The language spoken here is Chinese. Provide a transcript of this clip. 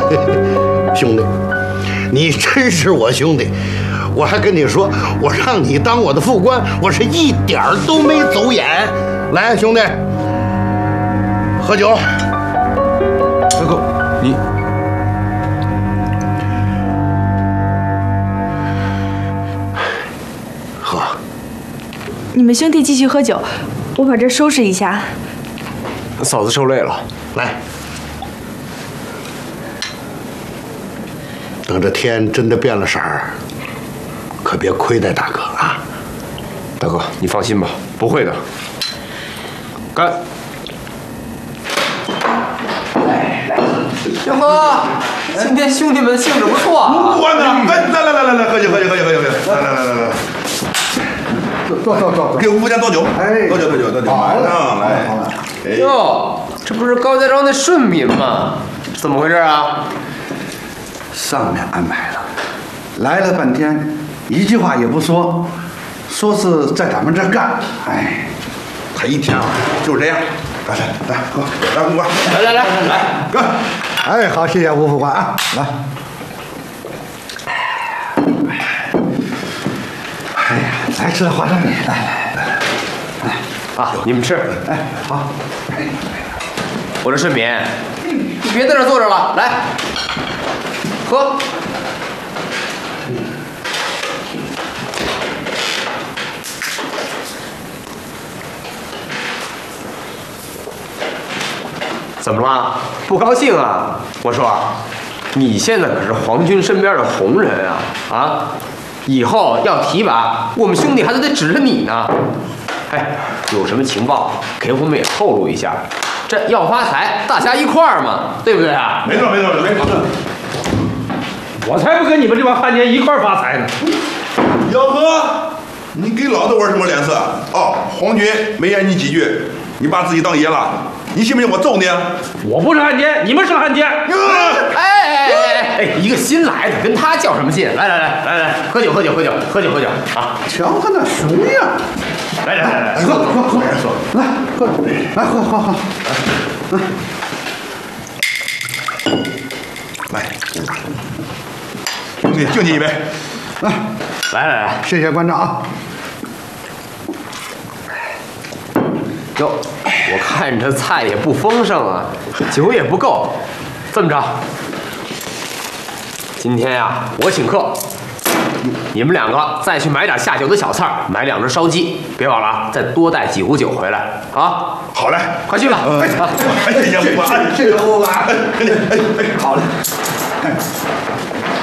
兄弟，你真是我兄弟。我还跟你说，我让你当我的副官，我是一点儿都没走眼。来，兄弟，喝酒。 大哥，你喝。 你们兄弟继续喝酒，我把这收拾一下。 嫂子受累了， 来。等这天真的变了色儿，可别亏待大哥啊！ 大哥，你放心吧，不会的。干！ 哟呵，今天兄弟们兴致不错啊！ 不管呢，来，喝酒，来，坐，给吴副监倒酒，倒酒，马上来。 哟，这不是高家庄的顺民吗？怎么回事啊？ 上面安排了，来了半天，一句话也不说，说是在咱们这儿干。哎， 他一天啊就是这样。来，喝，来，副官， 来， 干！ 哎，好，谢谢吴副官啊，来。哎呀，来吃花生米，来， 啊，你们吃。 哎，好。 我这顺民，你别在这坐着了，来，喝。怎么了？不高兴啊？我说，你现在可是皇军身边的红人啊！啊，以后要提拔，我们兄弟还得指着你呢。哎，有什么情报给我们也透露一下。这要发财，大家一块儿嘛，对不对啊？ 没错。 我才不跟你们这帮汉奸一块儿发财呢！ 吆喝，你给老子玩什么脸色？哦，皇军没言你几句，你把自己当爷了？你信不信我揍你？ 我不是汉奸，你们是汉奸！ 哎，一个新来的，跟他较什么劲？来，喝酒啊！ 瞧他那熊样！ 来， 喝，来喝， 来，兄弟，敬你一杯。 来， 谢谢关照啊。 哟，我看你这菜也不丰盛啊，酒也不够，这么着，今天呀，我请客，你们两个再去买点下酒的小菜，买2只烧鸡，别忘了啊，再多带几壶酒回来啊！ 好嘞， 快去吧！ 谢谢副官， 谢谢副官， 好嘞。